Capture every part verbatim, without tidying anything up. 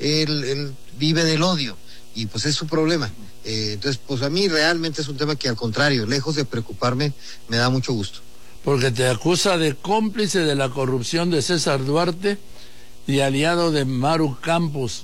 él, él vive del odio y pues es su problema. Eh, entonces, pues a mí realmente es un tema que al contrario, lejos de preocuparme, me da mucho gusto. Porque te acusa de cómplice de la corrupción de César Duarte y aliado de Maru Campos.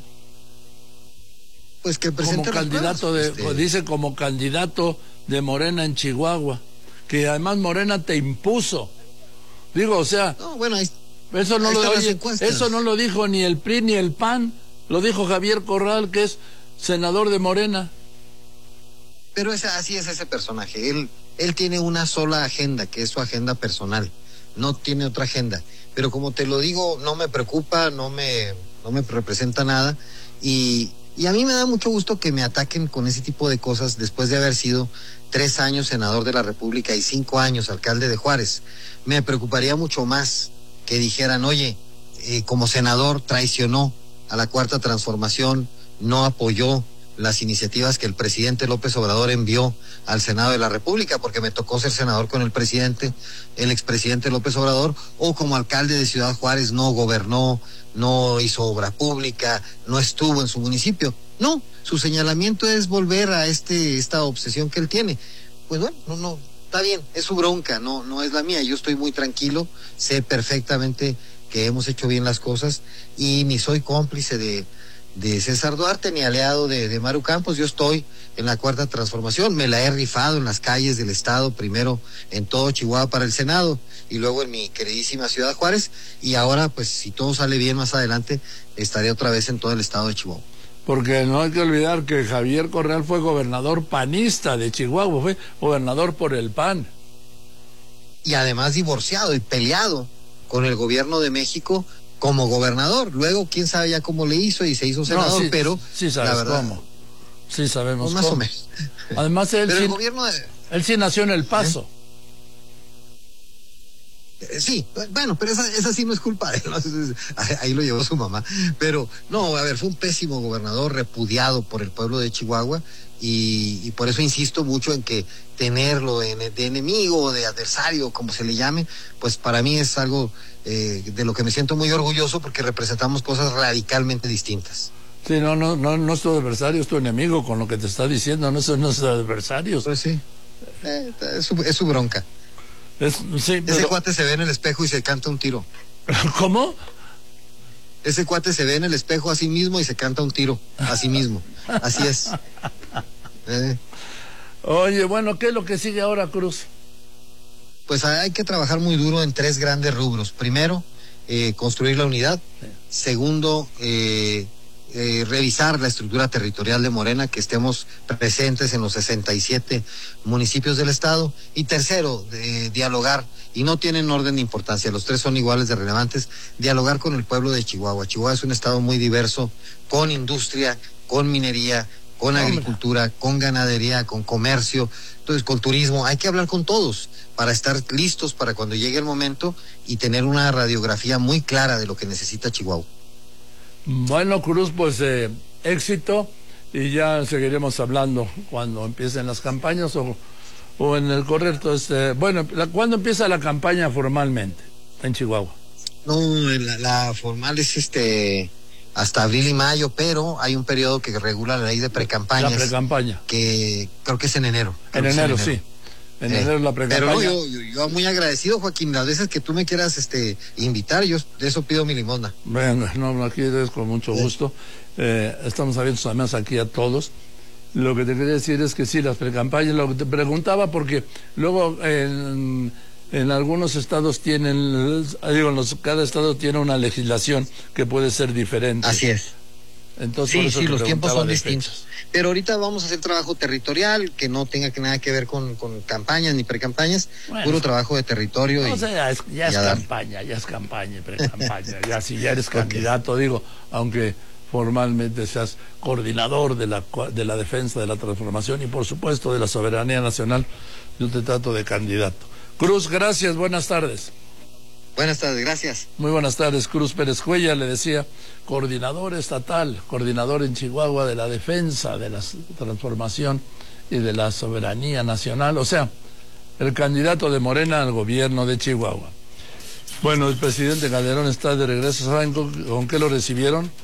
Pues que presente como candidato pruebas, de, este... dice como candidato de Morena en Chihuahua, que además Morena te impuso. Digo, o sea, no, bueno, ahí, eso no ahí lo oye, eso no lo dijo ni el P R I ni el P A N, lo dijo Javier Corral, que es senador de Morena. Pero ese, así es ese personaje. Él, él tiene una sola agenda, que es su agenda personal. No tiene otra agenda. Pero como te lo digo, no me preocupa, no me, no me representa nada. Y, y a mí me da mucho gusto que me ataquen con ese tipo de cosas después de haber sido tres años senador de la República y cinco años alcalde de Juárez. Me preocuparía mucho más que dijeran, oye, eh, como senador traicionó a la Cuarta Transformación, no apoyó las iniciativas que el presidente López Obrador envió al Senado de la República, porque me tocó ser senador con el presidente, el expresidente López Obrador, o como alcalde de Ciudad Juárez no gobernó, no hizo obra pública, no estuvo en su municipio. No, su señalamiento es volver a este esta obsesión que él tiene. Pues bueno, no, no, está bien, es su bronca, no, no es la mía. Yo estoy muy tranquilo, sé perfectamente que hemos hecho bien las cosas y ni soy cómplice de de César Duarte ni aliado de, de Maru Campos. Yo estoy en la Cuarta Transformación, me la he rifado en las calles del estado, primero en todo Chihuahua para el Senado y luego en mi queridísima Ciudad Juárez, y ahora pues si todo sale bien más adelante estaré otra vez en todo el estado de Chihuahua. Porque no hay que olvidar que Javier Corral fue gobernador panista de Chihuahua, fue gobernador por el P A N. Y además divorciado y peleado con el gobierno de México como gobernador. Luego, quién sabe ya cómo le hizo y se hizo senador, no, sí, pero sí sabes la verdad, cómo. Sí sabemos pues más cómo. o menos. Además, él, pero sí, el gobierno de... él sí nació en El Paso. ¿Eh? Sí, bueno, pero esa, esa sí no es culpa de él, ¿no? Ahí lo llevó su mamá. Pero, no, a ver, fue un pésimo gobernador, repudiado por el pueblo de Chihuahua, y, y por eso insisto mucho en que tenerlo de, de enemigo o de adversario, como se le llame, pues para mí es algo eh, de lo que me siento muy orgulloso, porque representamos cosas radicalmente distintas. Sí, no, no, no, no es tu adversario, es tu enemigo con lo que te está diciendo, no son nuestros adversarios. Pues sí, eh, es, su, es su bronca. Es, sí, pero... Ese cuate se ve en el espejo y se canta un tiro. ¿Cómo? Ese cuate se ve en el espejo a sí mismo y se canta un tiro a sí mismo. Así es. Eh. Oye, bueno, ¿qué es lo que sigue ahora, Cruz? Pues hay que trabajar muy duro en tres grandes rubros. Primero, eh, construir la unidad. Sí. Segundo, eh, eh, revisar la estructura territorial de Morena, que estemos presentes en los sesenta y siete municipios del estado. Y tercero, eh, dialogar, y no tienen orden de importancia, los tres son iguales de relevantes, dialogar con el pueblo de Chihuahua. Chihuahua es un estado muy diverso, con industria, con minería, con agricultura, con ganadería, con comercio, entonces con turismo. Hay que hablar con todos para estar listos para cuando llegue el momento y tener una radiografía muy clara de lo que necesita Chihuahua. Bueno, Cruz, pues eh, éxito, y ya seguiremos hablando cuando empiecen las campañas o, o en el correcto. Este, bueno, la, ¿cuándo empieza la campaña formalmente en Chihuahua? No, la, la formal es este... hasta abril y mayo, pero hay un periodo que regula la ley de precampañas. La precampaña. Que creo que es en enero. En enero, en enero, sí. En eh, enero la precampaña. Pero no, yo, yo, yo muy agradecido, Joaquín, las veces que tú me quieras este, invitar, yo de eso pido mi limosna. Venga, no, aquí es con mucho gusto. Eh, estamos abiertos además aquí a todos. Lo que te quería decir es que sí, las precampañas, lo que te preguntaba, porque luego en... En algunos estados tienen, digo, en los, cada estado tiene una legislación que puede ser diferente. Así es. Entonces, sí, por eso sí, los tiempos son de distintos. fechas. Pero ahorita vamos a hacer trabajo territorial que no tenga que nada que ver con, con campañas ni precampañas, bueno, puro trabajo de territorio. No, y, o sea, ya es, ya es ya campaña, ya es campaña y precampaña. Ya si ya eres candidato, okay. Digo, aunque formalmente seas coordinador de la, de la defensa de la transformación y por supuesto de la soberanía nacional, yo te trato de candidato. Cruz, gracias, buenas tardes. Buenas tardes, gracias. Muy buenas tardes, Cruz Pérez Cuellar, le decía, coordinador estatal, coordinador en Chihuahua de la defensa de la transformación y de la soberanía nacional, o sea, el candidato de Morena al gobierno de Chihuahua. Bueno, el presidente Calderón está de regreso, ¿saben con, con qué lo recibieron?